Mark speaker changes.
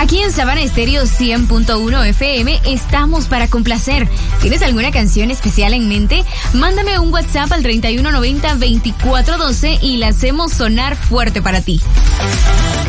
Speaker 1: Aquí en Sabana Estéreo 100.1 FM estamos para complacer. ¿Tienes alguna canción especial en mente? Mándame un WhatsApp al 3190-2412 y la hacemos sonar fuerte para ti.